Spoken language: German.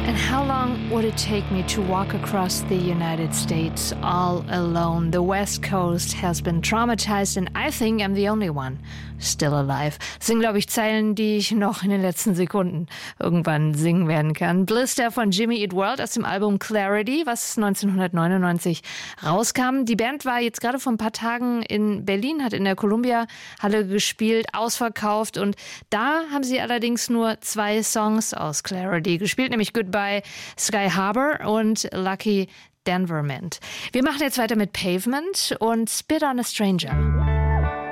How long would it take me to walk across the United States all alone? The West Coast has been traumatized and I think I'm the only one still alive. Das sind, glaube ich, Zeilen, die ich noch in den letzten Sekunden irgendwann singen werden kann. Blister von Jimmy Eat World aus dem Album Clarity, was 1999 rauskam. Die Band war jetzt gerade vor ein paar Tagen in Berlin, hat in der Columbia-Halle gespielt, ausverkauft. Und da haben sie allerdings nur 2 Songs aus Clarity gespielt, nämlich Goodbye Sky Harbor und Lucky Denverment. Wir machen jetzt weiter mit Pavement und Spit on a Stranger.